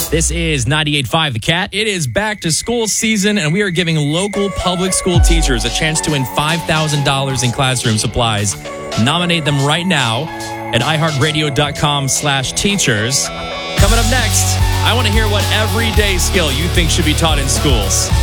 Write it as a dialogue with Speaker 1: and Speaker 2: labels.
Speaker 1: This is 98.5 The Cat. It is back to school season, and we are giving local public school teachers a chance to win $5,000 in classroom supplies. Nominate them right now at iHeartRadio.com/teachers. Coming up next, I want to hear what everyday skill you think should be taught in schools.